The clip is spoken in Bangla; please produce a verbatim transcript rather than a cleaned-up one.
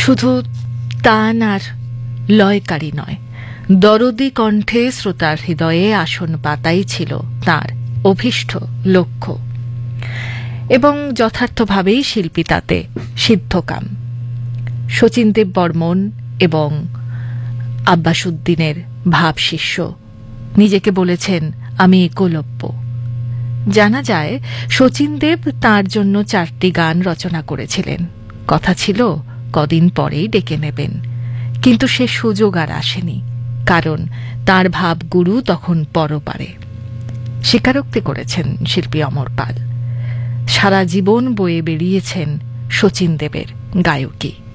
শুধু তান আর লয়কারী নয়, দরদি কণ্ঠে শ্রোতার হৃদয়ে আসন পাতাই ছিল তাঁর অভীষ্ট লক্ষ্য, এবং যথার্থভাবেই শিল্পী তাতে সিদ্ধকাম। শচীন দেব বর্মন এবং আব্বাসুদ্দিনের ভাবশিষ্য, নিজেকে বলেছেন আমি একলব্য। জানা যায় শচীন দেব তাঁর জন্য চারটি গান রচনা করেছিলেন, কথা ছিল কদিন পরেই ডেকে নেবেন, কিন্তু সে সুযোগ আর আসেনি, কারণ তাঁর ভাবগুরু তখন পরপারে। স্বীকারোক্তি করেছেন শিল্পী অমর পাল, সারা জীবন বয়ে বেরিয়েছেন শচীন দেবের গায়কী।